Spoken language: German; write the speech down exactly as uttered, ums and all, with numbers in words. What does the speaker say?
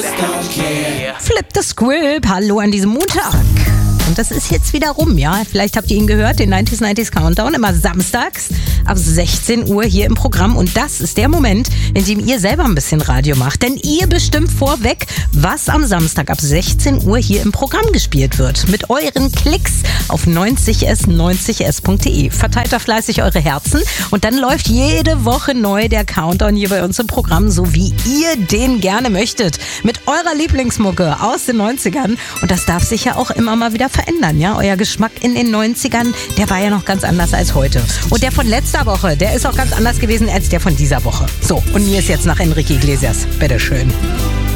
Flip the Script, hallo an diesem Montag. Und das ist jetzt wieder rum, ja. Vielleicht habt ihr ihn gehört, den neunzig neunzig Countdown, immer samstags ab sechzehn Uhr hier im Programm. Und das ist der Moment, in dem ihr selber ein bisschen Radio macht. Denn ihr bestimmt vorweg, was am Samstag ab sechzehn Uhr hier im Programm gespielt wird. Mit euren Klicks auf neunzig s neunzig s punkt de. Verteilt da fleißig eure Herzen. Und dann läuft jede Woche neu der Countdown hier bei uns im Programm, so wie ihr den gerne möchtet. Mit eurer Lieblingsmucke aus den neunzigern. Und das darf sich ja auch immer mal wieder verändern, ja. Euer Geschmack in den neunzigern, der war ja noch ganz anders als heute. Und der von letzter Woche, der ist auch ganz anders gewesen als der von dieser Woche. So, und mir ist jetzt nach Enrique Iglesias. Bitteschön.